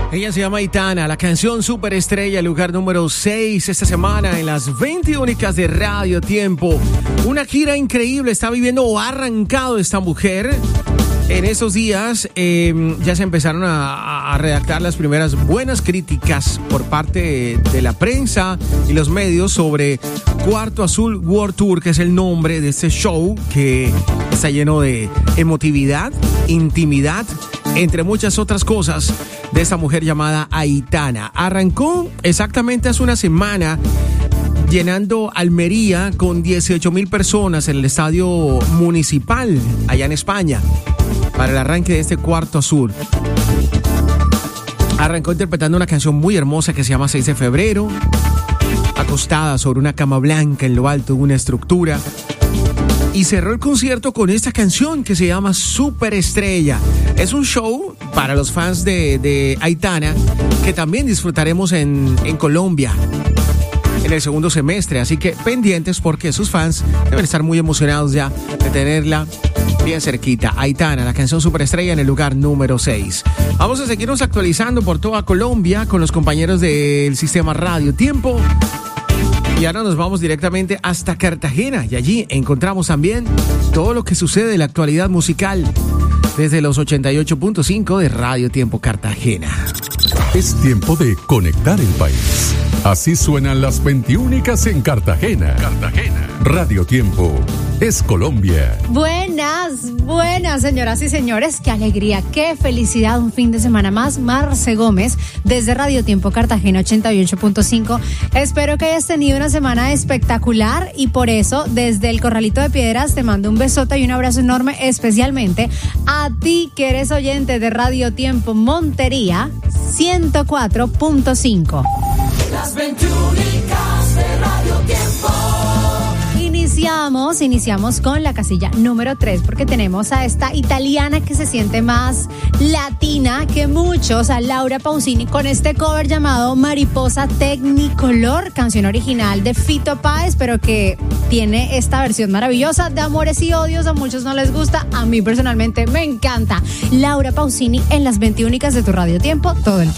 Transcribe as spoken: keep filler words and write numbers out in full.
Ella se llama Aitana, la canción Superestrella, lugar número seis esta semana en las veinte únicas de Radio Tiempo. Una gira increíble está viviendo o ha arrancado esta mujer. En estos días eh, ya se empezaron a, a redactar las primeras buenas críticas por parte de la prensa y los medios sobre Cuarto Azul World Tour, que es el nombre de este show que está lleno de emotividad, intimidad, entre muchas otras cosas, de esta mujer llamada Aitana. Arrancó exactamente hace una semana llenando Almería con dieciocho mil personas en el estadio municipal allá en España para el arranque de este Cuarto Azul. Arrancó interpretando una canción muy hermosa que se llama seis de febrero, acostada sobre una cama blanca en lo alto de una estructura, y cerró el concierto con esta canción que se llama Superestrella. Es un show para los fans de, de Aitana que también disfrutaremos en, en Colombia en el segundo semestre, así que pendientes porque sus fans deben estar muy emocionados ya de tenerla bien cerquita. Aitana, la canción Superestrella en el lugar número seis. Vamos a seguirnos actualizando por toda Colombia con los compañeros del sistema Radio Tiempo. Y ahora nos vamos directamente hasta Cartagena y allí encontramos también todo lo que sucede en la actualidad musical desde los ochenta y ocho punto cinco de Radio Tiempo Cartagena. Es tiempo de conectar el país. Así suenan las veintiúnicas en Cartagena. Cartagena. Radio Tiempo es Colombia. Buenas, buenas, señoras y señores. Qué alegría, qué felicidad. Un fin de semana más. Marce Gómez, desde Radio Tiempo Cartagena ochenta y ocho punto cinco. Espero que hayas tenido una semana espectacular y por eso, desde el Corralito de Piedras, te mando un besote y un abrazo enorme, especialmente a ti que eres oyente de Radio Tiempo Montería ciento cuatro punto cinco. Las veintiúnicas de Radio Tiempo. Iniciamos, iniciamos con la casilla número tres porque tenemos a esta italiana que se siente más latina que muchos, a Laura Pausini, con este cover llamado Mariposa Technicolor, canción original de Fito Páez, pero que tiene esta versión maravillosa de Amores y Odios. A muchos no les gusta, a mí personalmente me encanta. Laura Pausini en las veintiúnicas de tu Radio Tiempo todo el tiempo.